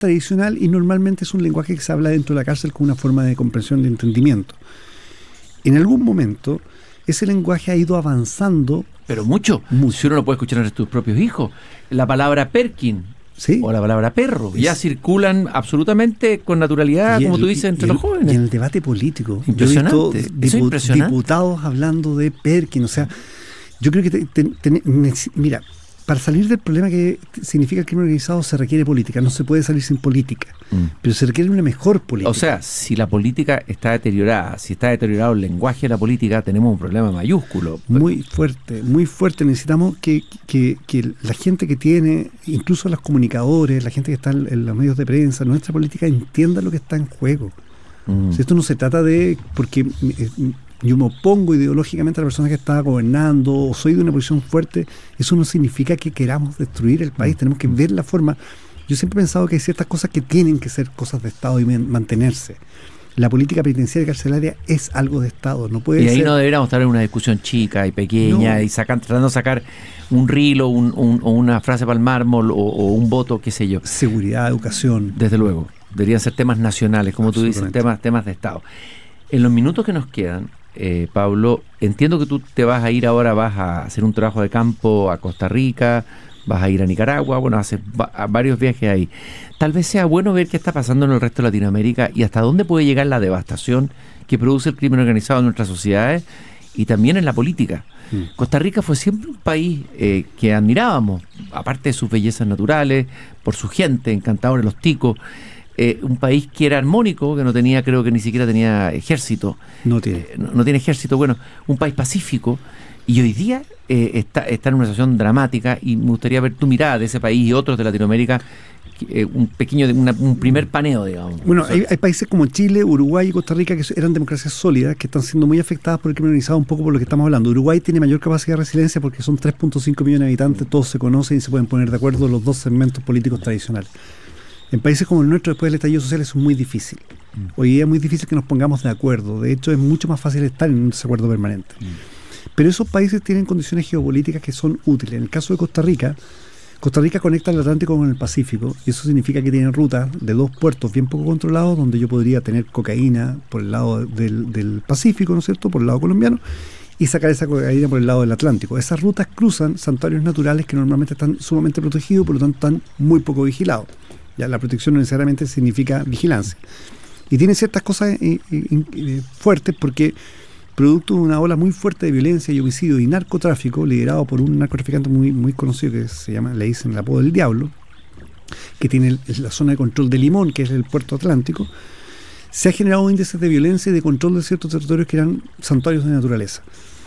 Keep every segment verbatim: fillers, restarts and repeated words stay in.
tradicional y normalmente es un lenguaje que se habla dentro de la cárcel con una forma de comprensión, de entendimiento. En algún momento, ese lenguaje ha ido avanzando. Pero mucho. mucho. Si uno lo puede escuchar entre tus propios hijos. La palabra Perkin, ¿sí?, o la palabra perro, es, ya circulan absolutamente con naturalidad, el, como tú dices, entre el, los jóvenes. Y en el debate político. Impresionante. Yo he visto dipu- impresionante. diputados hablando de Perkin. O sea, yo creo que te, te, te, mira, para salir del problema que significa el crimen organizado se requiere política. No se puede salir sin política, mm. pero se requiere una mejor política. O sea, si la política está deteriorada, si está deteriorado el lenguaje de la política, tenemos un problema mayúsculo. Muy fuerte, muy fuerte. Necesitamos que, que, que la gente que tiene, incluso los comunicadores, la gente que está en, en los medios de prensa, nuestra política entienda lo que está en juego. Mm. Si esto no se trata de... porque eh, yo me opongo ideológicamente a la persona que está gobernando o soy de una posición fuerte, eso no significa que queramos destruir el país. Tenemos que ver la forma. Yo siempre he pensado que hay ciertas cosas que tienen que ser cosas de Estado y mantenerse. La política penitenciaria y carcelaria es algo de Estado, no puede y ahí ser... no deberíamos estar en una discusión chica y pequeña, no. y sacan, tratando de sacar un rilo un, un, o una frase para el mármol o, o un voto, qué sé yo. Seguridad, educación. Desde luego, deberían ser temas nacionales, como tú dices, temas, temas de Estado. En los minutos que nos quedan, Eh, Pablo, entiendo que tú te vas a ir ahora, vas a hacer un trabajo de campo a Costa Rica, vas a ir a Nicaragua, bueno, haces va- varios viajes ahí. Tal vez sea bueno ver qué está pasando en el resto de Latinoamérica y hasta dónde puede llegar la devastación que produce el crimen organizado en nuestras sociedades y también en la política. Mm. Costa Rica fue siempre un país eh, que admirábamos, aparte de sus bellezas naturales, por su gente, encantadores los ticos. Eh, un país que era armónico, que no tenía, creo que ni siquiera tenía ejército. No tiene. Eh, no, no tiene ejército, bueno, un país pacífico. Y hoy día eh, está, está en una situación dramática y me gustaría ver tu mirada de ese país y otros de Latinoamérica, eh, un pequeño, una, un primer paneo, digamos. Bueno, hay, hay países como Chile, Uruguay y Costa Rica que eran democracias sólidas, que están siendo muy afectadas por el crimen organizado, un poco por lo que estamos hablando. Uruguay tiene mayor capacidad de resiliencia porque son tres punto cinco millones de habitantes, todos se conocen y se pueden poner de acuerdo los dos segmentos políticos tradicionales. En países como el nuestro, después del estallido social, eso es muy difícil. Mm. Hoy día es muy difícil que nos pongamos de acuerdo. De hecho, es mucho más fácil estar en un desacuerdo permanente. Mm. Pero esos países tienen condiciones geopolíticas que son útiles. En el caso de Costa Rica, Costa Rica conecta el Atlántico con el Pacífico, y eso significa que tienen rutas de dos puertos bien poco controlados, donde yo podría tener cocaína por el lado del, del Pacífico, ¿no es cierto?, por el lado colombiano, y sacar esa cocaína por el lado del Atlántico. Esas rutas cruzan santuarios naturales que normalmente están sumamente protegidos, por lo tanto están muy poco vigilados. Ya, la protección no necesariamente significa vigilancia. Y tiene ciertas cosas eh, eh, eh, fuertes porque producto de una ola muy fuerte de violencia y homicidio y narcotráfico, liderado por un narcotraficante muy, muy conocido que se llama, le dicen el apodo del diablo, que tiene el, la zona de control de Limón, que es el puerto atlántico, se ha generado índices de violencia y de control de ciertos territorios que eran santuarios de naturaleza.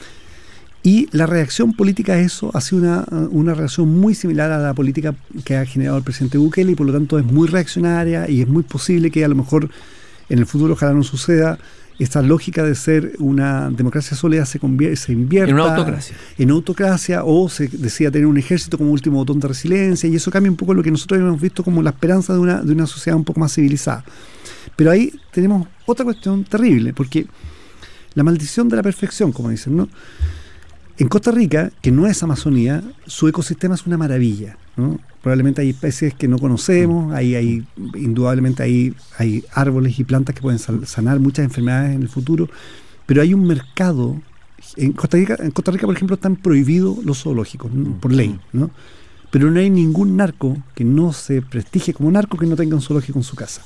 Y la reacción política a eso ha sido una, una reacción muy similar a la política que ha generado el presidente Bukele, y por lo tanto es muy reaccionaria, y es muy posible que a lo mejor en el futuro, ojalá no suceda, esta lógica de ser una democracia sólida se, convier- se invierta en una autocracia. En autocracia, o se decida tener un ejército como último botón de resiliencia, y eso cambia un poco lo que nosotros hemos visto como la esperanza de una, de una sociedad un poco más civilizada. Pero ahí tenemos otra cuestión terrible, porque la maldición de la perfección, como dicen, ¿no? En Costa Rica, que no es Amazonía, su ecosistema es una maravilla, ¿no? Probablemente hay especies que no conocemos, hay, hay indudablemente hay, hay árboles y plantas que pueden sanar muchas enfermedades en el futuro, pero hay un mercado. En Costa Rica, en Costa Rica, por ejemplo, están prohibidos los zoológicos, ¿no?, por ley, ¿no? Pero no hay ningún narco que no se prestigie como narco que no tenga un zoológico en su casa.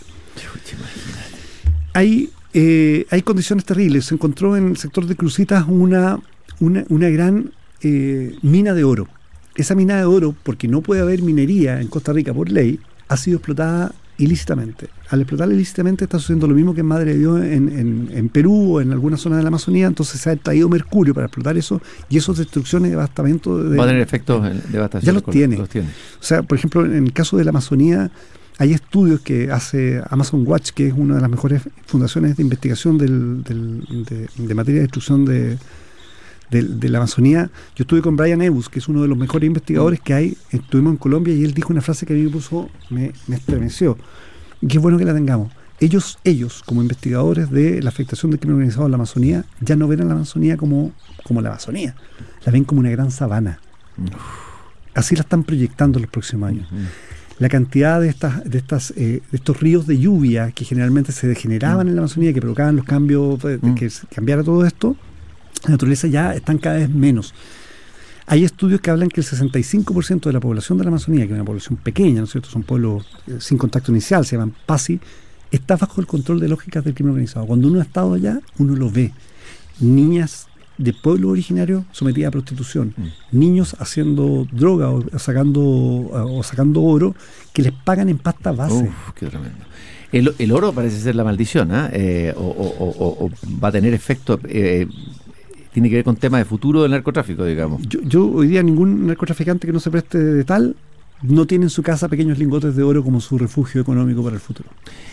Hay, eh, hay condiciones terribles. Se encontró en el sector de Cruzitas una... Una, una gran eh, mina de oro. Esa mina de oro, porque no puede haber minería en Costa Rica por ley, ha sido explotada ilícitamente. Al explotarla ilícitamente está sucediendo lo mismo que en Madre de Dios en, en, en Perú o en alguna zona de la Amazonía. Entonces se ha traído mercurio para explotar eso, y eso es destrucción y devastamiento. De, va a tener efectos de devastación. Ya los tiene. los tiene. O sea, por ejemplo, en el caso de la Amazonía, hay estudios que hace Amazon Watch, que es una de las mejores fundaciones de investigación del, del, de, de materia de destrucción de De, de la Amazonía. Yo estuve con Brian Ebus, que es uno de los mejores investigadores que hay. Estuvimos en Colombia y él dijo una frase que a mí me puso, me, me estremeció, y que es bueno que la tengamos. Ellos, ellos, como investigadores de la afectación del crimen organizado en la Amazonía, ya no ven a la Amazonía como, como la Amazonía, la ven como una gran sabana. Así la están proyectando en los próximos años. la cantidad de estas de estas eh, de estos ríos de lluvia que generalmente se degeneraban mm. en la Amazonía, que provocaban los cambios, de, de mm. que cambiara todo esto, la naturaleza ya están cada vez menos. Hay estudios que hablan que el sesenta y cinco por ciento de la población de la Amazonía, que es una población pequeña, ¿no es cierto?, son pueblos eh, sin contacto inicial, se llaman P A S I, está bajo el control de lógicas del crimen organizado. Cuando uno ha estado allá, uno lo ve. Niñas de pueblos originarios sometidas a prostitución, mm. niños haciendo droga o sacando o sacando oro que les pagan en pasta base. Uf, qué tremendo. El, el oro parece ser la maldición, ¿eh? Eh, o, o, o, o va a tener efecto, eh, tiene que ver con temas de futuro del narcotráfico, digamos. Yo, yo hoy día ningún narcotraficante que no se preste de tal no tiene en su casa pequeños lingotes de oro como su refugio económico para el futuro.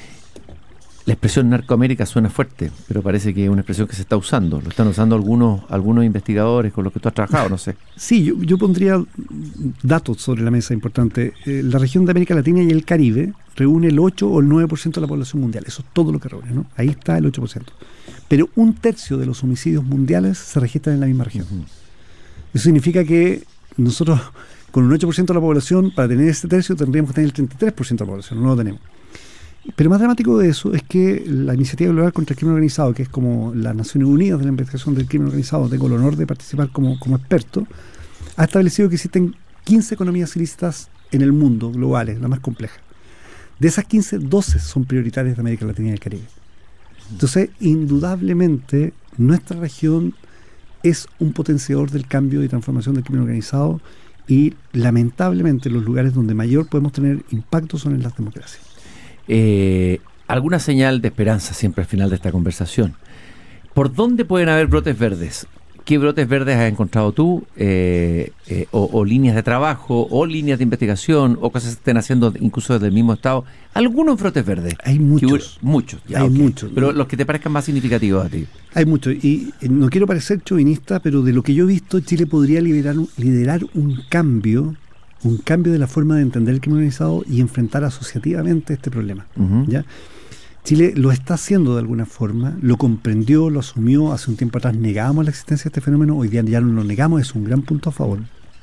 La expresión Narcoamérica suena fuerte, pero parece que es una expresión que se está usando. Lo están usando algunos algunos investigadores con los que tú has trabajado, no sé. Sí, yo, yo pondría datos sobre la mesa importantes. Eh, la región de América Latina y el Caribe reúne el ocho o el nueve por ciento de la población mundial. Eso es todo lo que reúne, ¿no? Ahí está el ocho por ciento. Pero un tercio de los homicidios mundiales se registran en la misma región. Uh-huh. Eso significa que nosotros, con un ocho por ciento de la población, para tener ese tercio, tendríamos que tener el treinta y tres por ciento de la población. No lo tenemos. Pero más dramático de eso es que la Iniciativa Global contra el Crimen Organizado, que es como las Naciones Unidas de la investigación del crimen organizado, tengo el honor de participar como, como experto, ha establecido que existen quince economías ilícitas en el mundo, globales, la más compleja. De esas quince, doce son prioritarias de América Latina y el Caribe. Entonces, indudablemente, nuestra región es un potenciador del cambio y transformación del crimen organizado y, lamentablemente, los lugares donde mayor podemos tener impacto son en las democracias. Eh, alguna señal de esperanza siempre al final de esta conversación. ¿Por dónde pueden haber brotes verdes? ¿Qué brotes verdes has encontrado tú? Eh, eh, o, o líneas de trabajo, o líneas de investigación, o cosas que estén haciendo incluso desde el mismo estado. Algunos brotes verdes. Hay muchos. Muchos. Ya, hay okay. muchos. Pero los que te parezcan más significativos a ti. Hay muchos. Y eh, no quiero parecer chauvinista, pero de lo que yo he visto, Chile podría liderar un, liderar un cambio un cambio de la forma de entender el crimen organizado y enfrentar asociativamente este problema. Uh-huh. ¿Ya? Chile lo está haciendo de alguna forma, lo comprendió, lo asumió. Hace un tiempo atrás negábamos la existencia de este fenómeno, hoy día ya no lo negamos, es un gran punto a favor.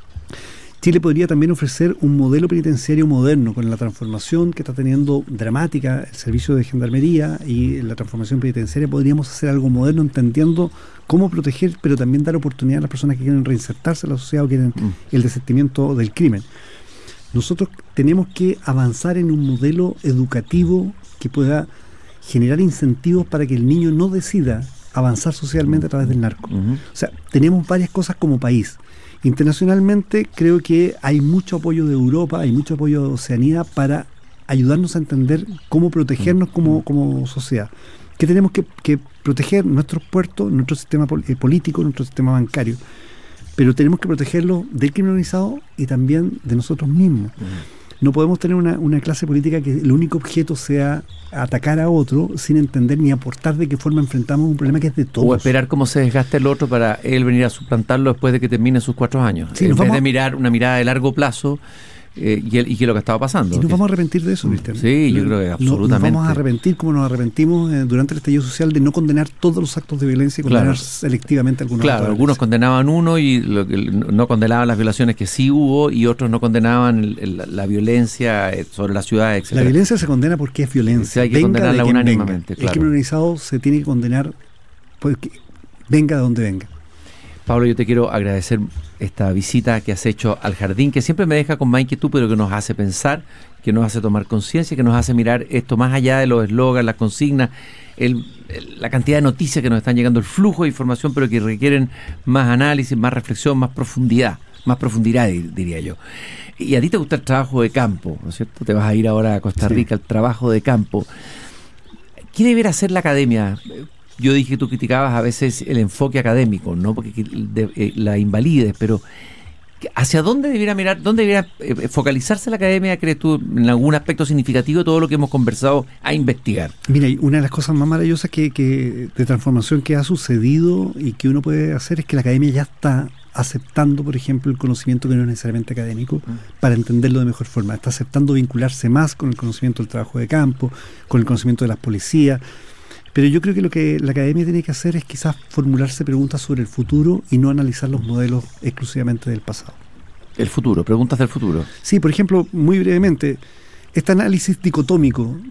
Chile podría también ofrecer un modelo penitenciario moderno con la transformación que está teniendo dramática el servicio de gendarmería y la transformación penitenciaria. Podríamos hacer algo moderno entendiendo cómo proteger, pero también dar oportunidad a las personas que quieren reinsertarse en la sociedad o quieren mm. el desistimiento del crimen. Nosotros tenemos que avanzar en un modelo educativo que pueda generar incentivos para que el niño no decida avanzar socialmente a través del narco. Uh-huh. O sea, tenemos varias cosas como país. Internacionalmente creo que hay mucho apoyo de Europa, hay mucho apoyo de Oceanía para ayudarnos a entender cómo protegernos como, como sociedad. Que tenemos que, que proteger nuestros puertos, nuestro sistema pol- eh, político, nuestro sistema bancario, pero tenemos que protegerlo del crimen organizado y también de nosotros mismos. Uh-huh. No podemos tener una, una clase política que el único objeto sea atacar a otro sin entender ni aportar de qué forma enfrentamos un problema que es de todos. O esperar cómo se desgaste el otro para él venir a suplantarlo después de que termine sus cuatro años. Sí, en vez de mirar una mirada de largo plazo eh, y, el, y que es lo que estaba pasando. Y nos vamos a arrepentir de eso, Cristian. Sí, yo creo que absolutamente. Nos vamos a arrepentir como nos arrepentimos eh, durante el estallido social de no condenar todos los actos de violencia y condenar claro. selectivamente algunos. Claro, algunos condenaban uno y lo, no condenaban las violaciones que sí hubo y otros no condenaban el, el, la violencia sobre la ciudad, etcétera. La violencia se condena porque es violencia. Sí, hay que venga condenarla unánimemente. Claro. El crimen organizado se tiene que condenar porque venga de donde venga. Pablo, yo te quiero agradecer esta visita que has hecho al jardín, que siempre me deja con más inquietud, pero que nos hace pensar, que nos hace tomar conciencia, que nos hace mirar esto más allá de los eslogans, las consignas, el, el, la cantidad de noticias que nos están llegando, el flujo de información, pero que requieren más análisis, más reflexión, más profundidad, más profundidad diría yo. Y a ti te gusta el trabajo de campo, ¿no es cierto? Te vas a ir ahora a Costa Rica, sí. El trabajo de campo. ¿Qué debería hacer la academia? Yo dije, tú criticabas a veces el enfoque académico, no porque de, eh, la invalides, pero ¿hacia dónde debiera mirar, dónde debiera eh, focalizarse la academia, crees tú, en algún aspecto significativo de todo lo que hemos conversado a investigar? Mira, una de las cosas más maravillosas que, que de transformación que ha sucedido y que uno puede hacer es que la academia ya está aceptando, por ejemplo, el conocimiento que no es necesariamente académico mm. para entenderlo de mejor forma. Está aceptando vincularse más con el conocimiento del trabajo de campo, con el conocimiento de las policías. Pero yo creo que lo que la academia tiene que hacer es quizás formularse preguntas sobre el futuro y no analizar los modelos exclusivamente del pasado. El futuro, preguntas del futuro. Sí, por ejemplo, muy brevemente, este análisis dicotómico